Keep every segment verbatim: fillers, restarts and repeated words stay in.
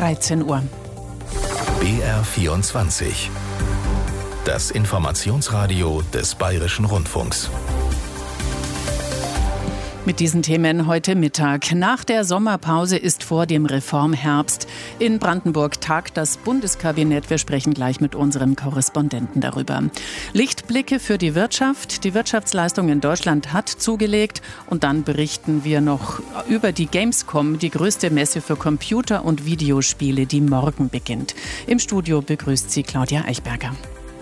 dreizehn Uhr. B R vierundzwanzig. Das Informationsradio des Bayerischen Rundfunks. Mit diesen Themen heute Mittag. Nach der Sommerpause ist vor dem Reformherbst. In Brandenburg tagt das Bundeskabinett. Wir sprechen gleich mit unserem Korrespondenten darüber. Lichtblicke für die Wirtschaft. Die Wirtschaftsleistung in Deutschland hat zugelegt. Und dann berichten wir noch über die Gamescom, die größte Messe für Computer- und Videospiele, die morgen beginnt. Im Studio begrüßt sie Claudia Eichberger.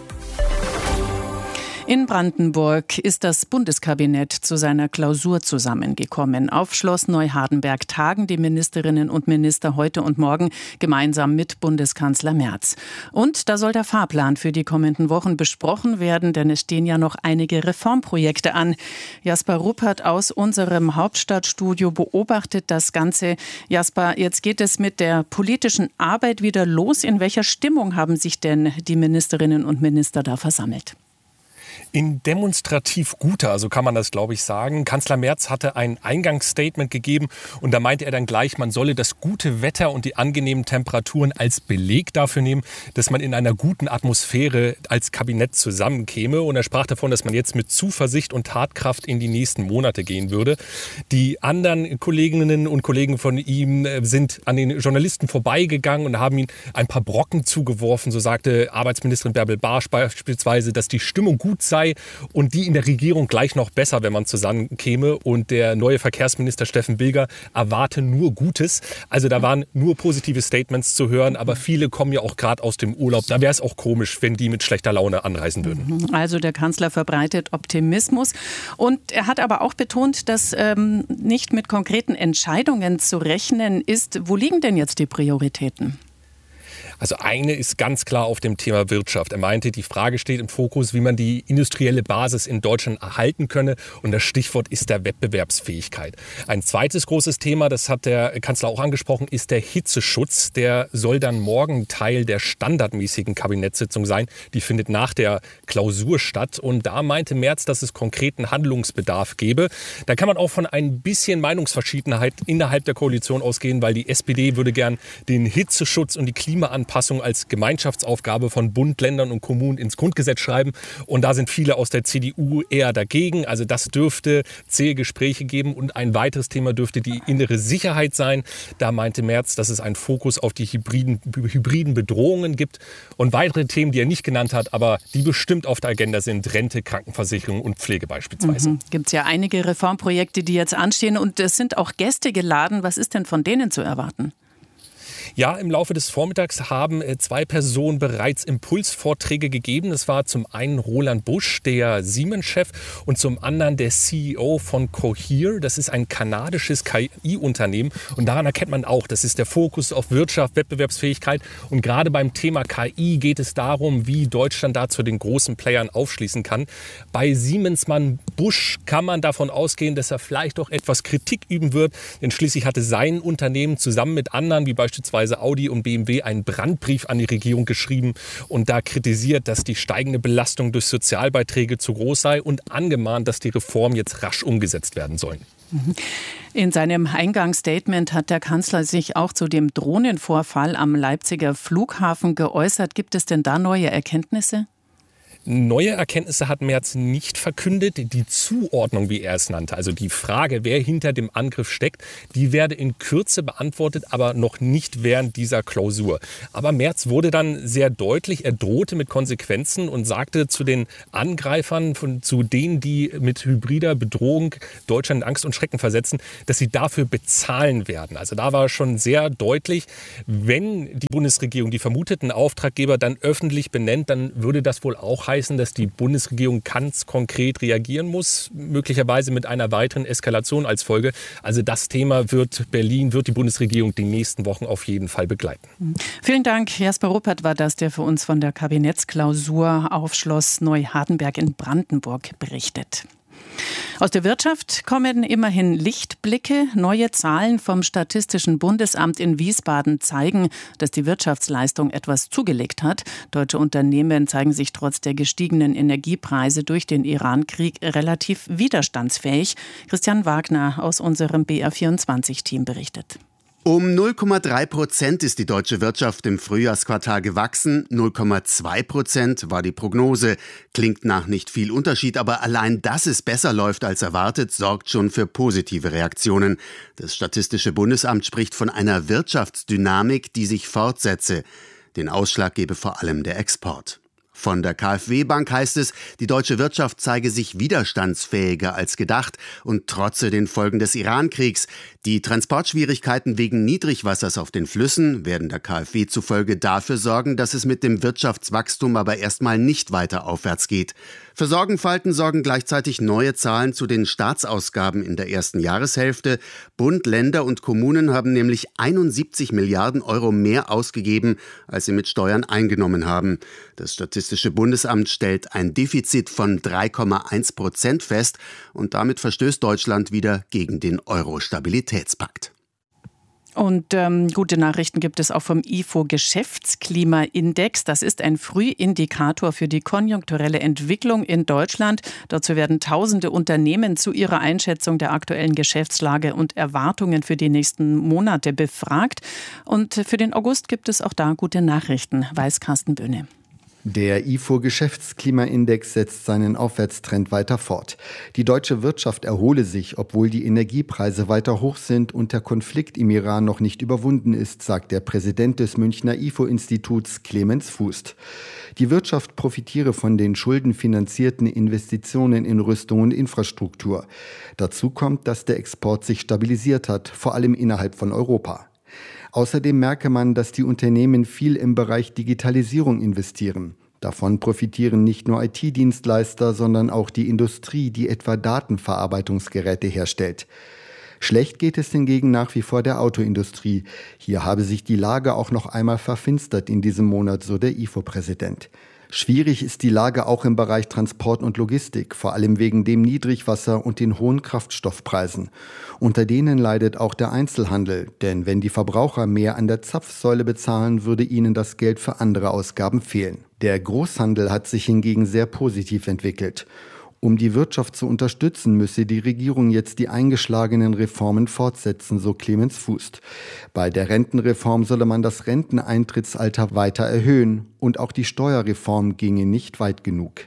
In Brandenburg ist das Bundeskabinett zu seiner Klausur zusammengekommen. Auf Schloss Neuhardenberg tagen die Ministerinnen und Minister heute und morgen gemeinsam mit Bundeskanzler Merz. Und da soll der Fahrplan für die kommenden Wochen besprochen werden, denn es stehen ja noch einige Reformprojekte an. Jasper Ruppert aus unserem Hauptstadtstudio beobachtet das Ganze. Jasper, jetzt geht es mit der politischen Arbeit wieder los. In welcher Stimmung haben sich denn die Ministerinnen und Minister da versammelt? In demonstrativ guter, so kann man das, glaube ich, sagen. Kanzler Merz hatte ein Eingangsstatement gegeben und da meinte er dann gleich, man solle das gute Wetter und die angenehmen Temperaturen als Beleg dafür nehmen, dass man in einer guten Atmosphäre als Kabinett zusammenkäme. Und er sprach davon, dass man jetzt mit Zuversicht und Tatkraft in die nächsten Monate gehen würde. Die anderen Kolleginnen und Kollegen von ihm sind an den Journalisten vorbeigegangen und haben ihm ein paar Brocken zugeworfen. So sagte Arbeitsministerin Bärbel Barsch beispielsweise, dass die Stimmung gut sei und die in der Regierung gleich noch besser, wenn man zusammenkäme. Und der neue Verkehrsminister Steffen Bilger erwarte nur Gutes. Also da waren nur positive Statements zu hören, aber viele kommen ja auch gerade aus dem Urlaub. Da wäre es auch komisch, wenn die mit schlechter Laune anreisen würden. Also der Kanzler verbreitet Optimismus. Und er hat aber auch betont, dass ähm, nicht mit konkreten Entscheidungen zu rechnen ist. Wo liegen denn jetzt die Prioritäten? Also eine ist ganz klar auf dem Thema Wirtschaft. Er meinte, die Frage steht im Fokus, wie man die industrielle Basis in Deutschland erhalten könne. Und das Stichwort ist der Wettbewerbsfähigkeit. Ein zweites großes Thema, das hat der Kanzler auch angesprochen, ist der Hitzeschutz. Der soll dann morgen Teil der standardmäßigen Kabinettssitzung sein. Die findet nach der Klausur statt. Und da meinte Merz, dass es konkreten Handlungsbedarf gäbe. Da kann man auch von ein bisschen Meinungsverschiedenheit innerhalb der Koalition ausgehen, weil die S P D würde gern den Hitzeschutz und die Klimaanpassung als Gemeinschaftsaufgabe von Bund, Ländern und Kommunen ins Grundgesetz schreiben. Und da sind viele aus der C D U eher dagegen. Also das dürfte zähe Gespräche geben. Und ein weiteres Thema dürfte die innere Sicherheit sein. Da meinte Merz, dass es einen Fokus auf die hybriden, hybriden Bedrohungen gibt. Und weitere Themen, die er nicht genannt hat, aber die bestimmt auf der Agenda sind: Rente, Krankenversicherung und Pflege beispielsweise. Mhm. Gibt es ja einige Reformprojekte, die jetzt anstehen. Und es sind auch Gäste geladen. Was ist denn von denen zu erwarten? Ja, im Laufe des Vormittags haben zwei Personen bereits Impulsvorträge gegeben. Das war zum einen Roland Busch, der Siemens-Chef, und zum anderen der C E O von Cohere. Das ist ein kanadisches K I-Unternehmen. Und daran erkennt man auch, das ist der Fokus auf Wirtschaft, Wettbewerbsfähigkeit. Und gerade beim Thema K I geht es darum, wie Deutschland da zu den großen Playern aufschließen kann. Bei Siemens-Mann Busch kann man davon ausgehen, dass er vielleicht auch etwas Kritik üben wird. Denn schließlich hatte sein Unternehmen zusammen mit anderen, wie beispielsweise Audi und B M W, einen Brandbrief an die Regierung geschrieben und da kritisiert, dass die steigende Belastung durch Sozialbeiträge zu groß sei und angemahnt, dass die Reformen jetzt rasch umgesetzt werden sollen. In seinem Eingangsstatement hat der Kanzler sich auch zu dem Drohnenvorfall am Leipziger Flughafen geäußert. Gibt es denn da neue Erkenntnisse? Neue Erkenntnisse hat Merz nicht verkündet. Die Zuordnung, wie er es nannte, also die Frage, wer hinter dem Angriff steckt, die werde in Kürze beantwortet, aber noch nicht während dieser Klausur. Aber Merz wurde dann sehr deutlich, er drohte mit Konsequenzen und sagte zu den Angreifern, von, zu denen, die mit hybrider Bedrohung Deutschland in Angst und Schrecken versetzen, dass sie dafür bezahlen werden. Also da war schon sehr deutlich, wenn die Bundesregierung die vermuteten Auftraggeber dann öffentlich benennt, dann würde das wohl auch heißen, dass die Bundesregierung ganz konkret reagieren muss, möglicherweise mit einer weiteren Eskalation als Folge. Also das Thema wird Berlin, wird die Bundesregierung die nächsten Wochen auf jeden Fall begleiten. Vielen Dank. Jasper Ruppert war das, der für uns von der Kabinettsklausur auf Schloss Neuhardenberg in Brandenburg berichtet. Aus der Wirtschaft kommen immerhin Lichtblicke. Neue Zahlen vom Statistischen Bundesamt in Wiesbaden zeigen, dass die Wirtschaftsleistung etwas zugelegt hat. Deutsche Unternehmen zeigen sich trotz der gestiegenen Energiepreise durch den Iran-Krieg relativ widerstandsfähig. Christian Wagner aus unserem B R vierundzwanzig-Team berichtet. Um null Komma drei Prozent ist die deutsche Wirtschaft im Frühjahrsquartal gewachsen. null Komma zwei Prozent war die Prognose. Klingt nach nicht viel Unterschied, aber allein, dass es besser läuft als erwartet, sorgt schon für positive Reaktionen. Das Statistische Bundesamt spricht von einer Wirtschaftsdynamik, die sich fortsetze. Den Ausschlag gebe vor allem der Export. Von der KfW-Bank heißt es, die deutsche Wirtschaft zeige sich widerstandsfähiger als gedacht und trotze den Folgen des Iran-Kriegs. Die Transportschwierigkeiten wegen Niedrigwassers auf den Flüssen werden der KfW zufolge dafür sorgen, dass es mit dem Wirtschaftswachstum aber erstmal nicht weiter aufwärts geht. Für Sorgenfalten sorgen gleichzeitig neue Zahlen zu den Staatsausgaben in der ersten Jahreshälfte. Bund, Länder und Kommunen haben nämlich einundsiebzig Milliarden Euro mehr ausgegeben, als sie mit Steuern eingenommen haben. Das Statistische Bundesamt stellt ein Defizit von drei Komma eins Prozent fest und damit verstößt Deutschland wieder gegen den Euro-Stabilitätspakt. Und ähm, gute Nachrichten gibt es auch vom I F O-Geschäftsklimaindex. Das ist ein Frühindikator für die konjunkturelle Entwicklung in Deutschland. Dazu werden tausende Unternehmen zu ihrer Einschätzung der aktuellen Geschäftslage und Erwartungen für die nächsten Monate befragt. Und für den August gibt es auch da gute Nachrichten, weiß Carsten Böhne. Der I F O-Geschäftsklimaindex setzt seinen Aufwärtstrend weiter fort. Die deutsche Wirtschaft erhole sich, obwohl die Energiepreise weiter hoch sind und der Konflikt im Iran noch nicht überwunden ist, sagt der Präsident des Münchner I F O-Instituts Clemens Fußt. Die Wirtschaft profitiere von den schuldenfinanzierten Investitionen in Rüstung und Infrastruktur. Dazu kommt, dass der Export sich stabilisiert hat, vor allem innerhalb von Europa. Außerdem merke man, dass die Unternehmen viel im Bereich Digitalisierung investieren. Davon profitieren nicht nur I T-Dienstleister, sondern auch die Industrie, die etwa Datenverarbeitungsgeräte herstellt. Schlecht geht es hingegen nach wie vor der Autoindustrie. Hier habe sich die Lage auch noch einmal verfinstert in diesem Monat, so der I F O-Präsident. Schwierig ist die Lage auch im Bereich Transport und Logistik, vor allem wegen dem Niedrigwasser und den hohen Kraftstoffpreisen. Unter denen leidet auch der Einzelhandel, denn wenn die Verbraucher mehr an der Zapfsäule bezahlen, würde ihnen das Geld für andere Ausgaben fehlen. Der Großhandel hat sich hingegen sehr positiv entwickelt. Um die Wirtschaft zu unterstützen, müsse die Regierung jetzt die eingeschlagenen Reformen fortsetzen, so Clemens Fußt. Bei der Rentenreform solle man das Renteneintrittsalter weiter erhöhen und auch die Steuerreform ginge nicht weit genug.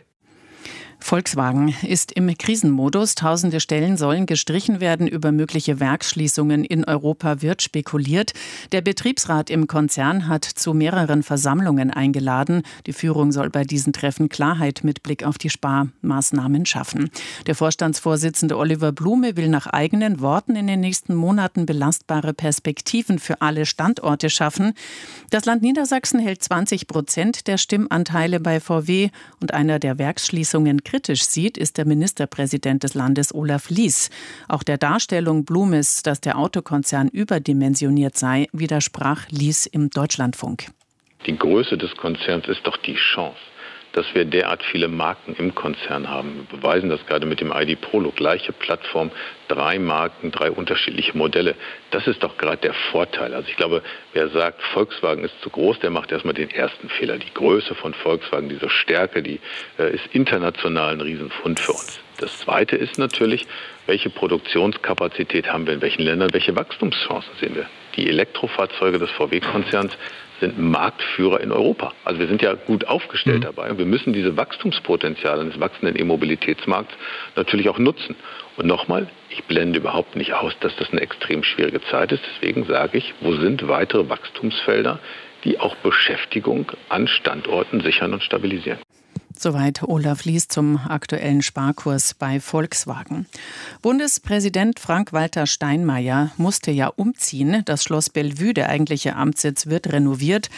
Volkswagen ist im Krisenmodus. Tausende Stellen sollen gestrichen werden. Über mögliche Werksschließungen in Europa wird spekuliert. Der Betriebsrat im Konzern hat zu mehreren Versammlungen eingeladen. Die Führung soll bei diesen Treffen Klarheit mit Blick auf die Sparmaßnahmen schaffen. Der Vorstandsvorsitzende Oliver Blume will nach eigenen Worten in den nächsten Monaten belastbare Perspektiven für alle Standorte schaffen. Das Land Niedersachsen hält zwanzig Prozent der Stimmanteile bei V W und einer der Werksschließungen kritisch sieht, ist der Ministerpräsident des Landes Olaf Lies. Auch der Darstellung Blumes, dass der Autokonzern überdimensioniert sei, widersprach Lies im Deutschlandfunk. Die Größe des Konzerns ist doch die Chance, dass wir derart viele Marken im Konzern haben. Wir beweisen das gerade mit dem I D Polo. Gleiche Plattform, drei Marken, drei unterschiedliche Modelle. Das ist doch gerade der Vorteil. Also ich glaube, wer sagt, Volkswagen ist zu groß, der macht erstmal den ersten Fehler. Die Größe von Volkswagen, diese Stärke, die äh, ist international ein Riesenfund für uns. Das Zweite ist natürlich, welche Produktionskapazität haben wir in welchen Ländern, welche Wachstumschancen sehen wir. Die Elektrofahrzeuge des V W-Konzerns sind Marktführer in Europa. Also wir sind ja gut aufgestellt mhm. dabei. Und wir müssen diese Wachstumspotenziale des wachsenden E-Mobilitätsmarkts natürlich auch nutzen. Und nochmal, ich blende überhaupt nicht aus, dass das eine extrem schwierige Zeit ist. Deswegen sage ich, wo sind weitere Wachstumsfelder, die auch Beschäftigung an Standorten sichern und stabilisieren? Soweit Olaf Lies zum aktuellen Sparkurs bei Volkswagen. Bundespräsident Frank-Walter Steinmeier musste ja umziehen. Das Schloss Bellevue, der eigentliche Amtssitz, wird renoviert.